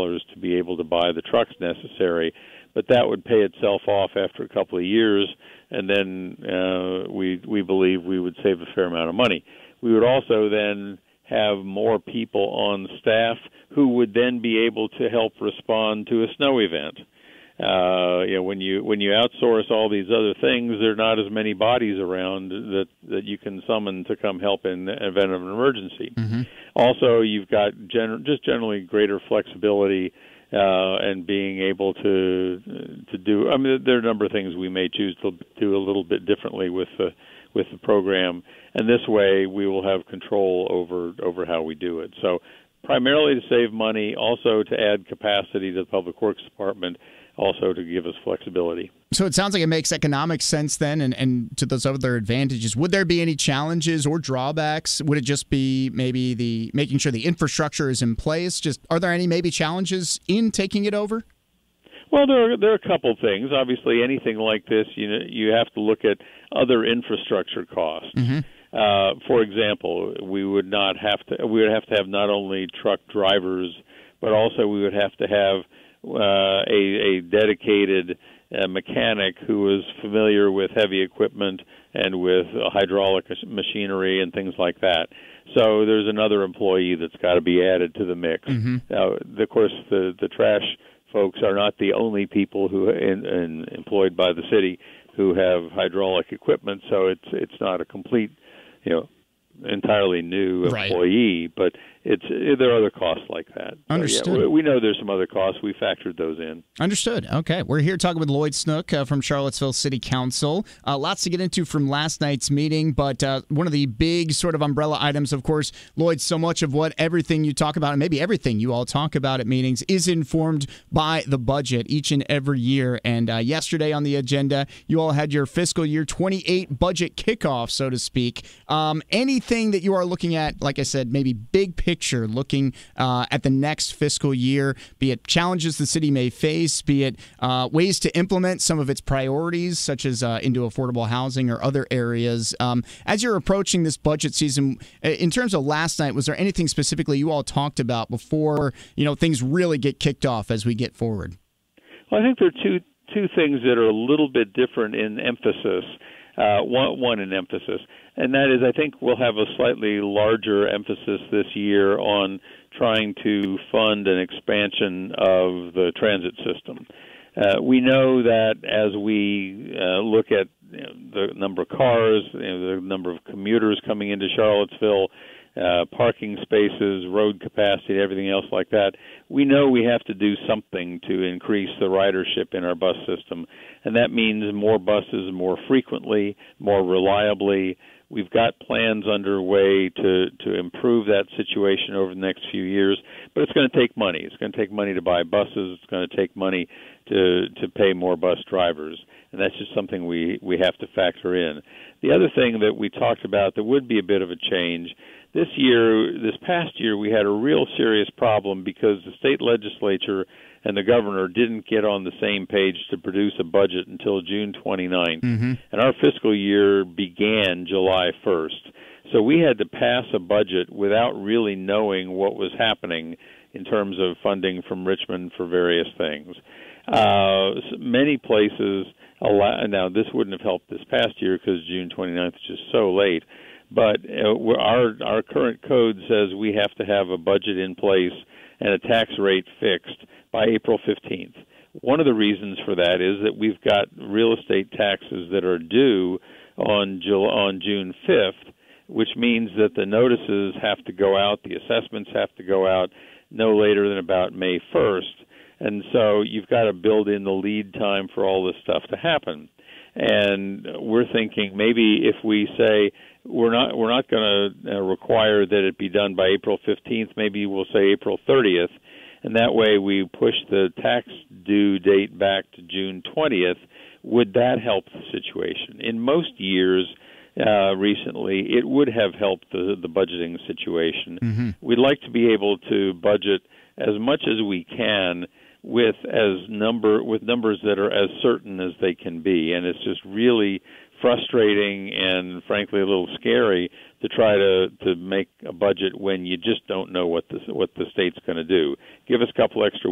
to be able to buy the trucks necessary. But that would pay itself off after a couple of years, and then we believe we would save a fair amount of money. We would also then have more people on staff who would then be able to help respond to a snow event. When you outsource all these other things, there are not as many bodies around that you can summon to come help in the event of an emergency. Mm-hmm. Also, you've got generally greater flexibility and being able to do. I mean, there are a number of things we may choose to do a little bit differently with the program, and this way we will have control over how we do it. So, primarily to save money, also to add capacity to the Public Works Department, also to give us flexibility. So it sounds like it makes economic sense then, and to those other advantages. Would there be any challenges or drawbacks? Would it just be maybe making sure the infrastructure is in place? Are there any maybe challenges in taking it over? Well, there are a couple things. Obviously, anything like this, you have to look at other infrastructure costs. Mm-hmm. For example, we would have to have not only truck drivers, but also we would have to have a dedicated mechanic who is familiar with heavy equipment and with hydraulic machinery and things like that. So there's another employee that's got to be added to the mix. Mm-hmm. Now, of course, the trash folks are not the only people who employed by the city who have hydraulic equipment, so it's not a complete, entirely new employee, right. But there are other costs like that. Understood. So, we know there's some other costs. We factored those in. Understood. Okay. We're here talking with Lloyd Snook from Charlottesville City Council. Lots to get into from last night's meeting, but one of the big sort of umbrella items, of course, Lloyd, so much of everything you talk about, and maybe everything you all talk about at meetings, is informed by the budget each and every year. And yesterday on the agenda, you all had your fiscal year 28 budget kickoff, so to speak. Anything that you are looking at, like I said, maybe big picture, looking at the next fiscal year, be it challenges the city may face, be it ways to implement some of its priorities, such as into affordable housing or other areas. As you're approaching this budget season, in terms of last night, was there anything specifically you all talked about before things really get kicked off as we get forward? Well, I think there are two things that are a little bit different in emphasis. One in emphasis, and that is I think we'll have a slightly larger emphasis this year on trying to fund an expansion of the transit system. We know that as we look at the number of cars, the number of commuters coming into Charlottesville, parking spaces, road capacity, everything else like that, we know we have to do something to increase the ridership in our bus system. And that means more buses more frequently, more reliably. We've got plans underway to improve that situation over the next few years, but it's going to take money. It's going to take money to buy buses. It's going to take money to pay more bus drivers, and that's just something we have to factor in. The other thing that we talked about that would be a bit of a change, this past year, we had a real serious problem because the state legislature and the governor didn't get on the same page to produce a budget until June 29th. Mm-hmm. And our fiscal year began July 1st. So we had to pass a budget without really knowing what was happening in terms of funding from Richmond for various things. Many places now this wouldn't have helped this past year because June 29th is just so late, but our current code says we have to have a budget in place and a tax rate fixed by April 15th. One of the reasons for that is that we've got real estate taxes that are due on June 5th, which means that the notices have to go out, the assessments have to go out no later than about May 1st. And so you've got to build in the lead time for all this stuff to happen. And we're thinking maybe if we say we're not going to require that it be done by April 15th, maybe we'll say April 30th, and that way we push the tax due date back to June 20th. Would that help the situation? In most years recently, it would have helped the budgeting situation. Mm-hmm. We'd like to be able to budget as much as we can with numbers that are as certain as they can be, and it's just really frustrating and frankly a little scary to try to make a budget when you just don't know what the state's going to do. Give us a couple extra